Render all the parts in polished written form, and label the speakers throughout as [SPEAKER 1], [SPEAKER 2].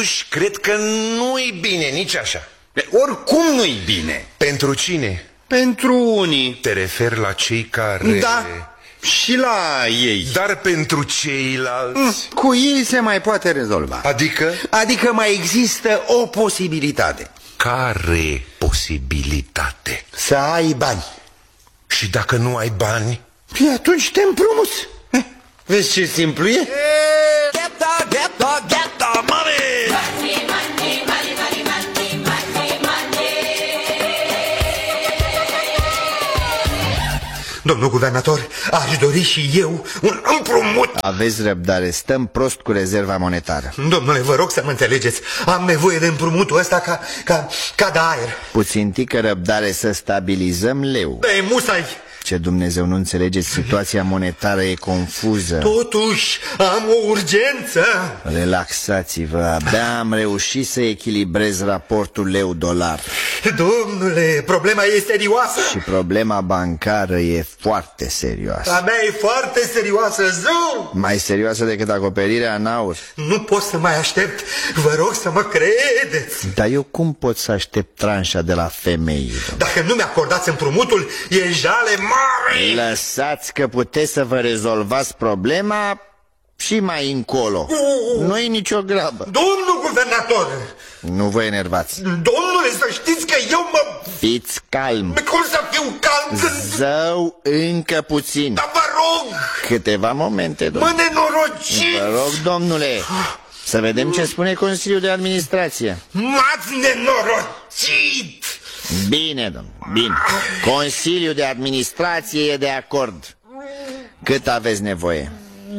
[SPEAKER 1] Cred că nu-i bine nici așa.
[SPEAKER 2] Oricum nu-i bine.
[SPEAKER 1] Pentru cine?
[SPEAKER 2] Pentru unii.
[SPEAKER 1] Te referi la cei care...
[SPEAKER 2] Da, și la ei.
[SPEAKER 1] Dar pentru ceilalți?
[SPEAKER 2] Cu ei se mai poate rezolva.
[SPEAKER 1] Adică?
[SPEAKER 2] Adică mai există o posibilitate.
[SPEAKER 1] Care posibilitate?
[SPEAKER 2] Să ai bani.
[SPEAKER 1] Și dacă nu ai bani?
[SPEAKER 2] Păi atunci te împrumuți. Vezi ce simplu e?
[SPEAKER 1] Get the money!
[SPEAKER 3] Domnul guvernator, aș dori și eu un împrumut.
[SPEAKER 2] Aveți răbdare, stăm prost cu rezerva monetară.
[SPEAKER 3] Domnule, vă rog să mă înțelegeți. Am nevoie de împrumutul ăsta ca de aer.
[SPEAKER 2] Puțin tică răbdare să stabilizăm leu.
[SPEAKER 3] E musai.
[SPEAKER 2] Ce Dumnezeu, nu înțelegeți, situația monetară e confuză.
[SPEAKER 3] Totuși, am o urgență.
[SPEAKER 2] Relaxați-vă, abia am reușit să echilibrez raportul leu-dolar.
[SPEAKER 3] Domnule, problema e serioasă.
[SPEAKER 2] Și problema bancară e foarte serioasă.
[SPEAKER 3] A mea e foarte serioasă, zău.
[SPEAKER 2] Mai serioasă decât acoperirea în aur.
[SPEAKER 3] Nu pot să mai aștept, vă rog să mă credeți.
[SPEAKER 2] Dar eu cum pot să aștept tranșa de la femei?
[SPEAKER 3] Dacă nu mi-acordați împrumutul, e jale mare.
[SPEAKER 2] Lăsați că puteți să vă rezolvați problema și mai încolo. Nu-i nicio grabă.
[SPEAKER 3] Domnul guvernator!
[SPEAKER 2] Nu vă enervați.
[SPEAKER 3] Domnule, să știți că eu mă...
[SPEAKER 2] Fiți calm.
[SPEAKER 3] Cum să fiu calm când...
[SPEAKER 2] Zău, încă puțin.
[SPEAKER 3] Dar vă rog!
[SPEAKER 2] Câteva momente, domnule.
[SPEAKER 3] Mă nenorociți!
[SPEAKER 2] Vă rog, domnule, să vedem ce spune Consiliul de Administrație.
[SPEAKER 3] M-ați nenorocit!
[SPEAKER 2] Bine, domnule, bine. Consiliul de Administrație e de acord. Cât aveți nevoie?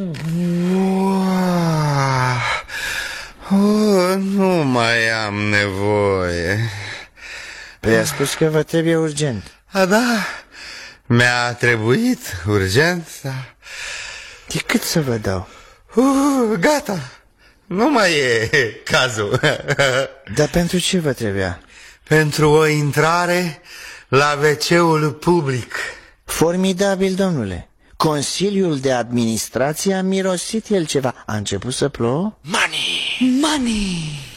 [SPEAKER 3] Nu mai am nevoie.
[SPEAKER 2] Păi a spus că vă trebuie urgent.
[SPEAKER 3] A, da, mi-a trebuit urgent.
[SPEAKER 2] De cât să vă dau?
[SPEAKER 3] Gata, nu mai e cazul.
[SPEAKER 2] Dar pentru ce vă trebuia?
[SPEAKER 3] Pentru o intrare la WC-ul public.
[SPEAKER 2] Formidabil, domnule. Consiliul de Administrație a mirosit el ceva. A început să plouă?
[SPEAKER 1] Money!
[SPEAKER 4] Money!